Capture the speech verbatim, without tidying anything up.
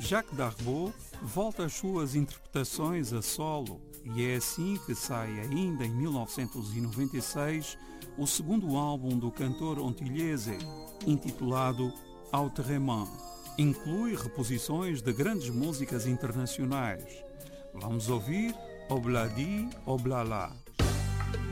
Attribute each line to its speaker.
Speaker 1: Jacques Darboux volta às suas interpretações a solo e é assim que sai ainda em mil novecentos e noventa e seis o segundo álbum do cantor antilhese, intitulado Outrement. Inclui reposições de grandes músicas internacionais. Vamos ouvir Obladi Oblala.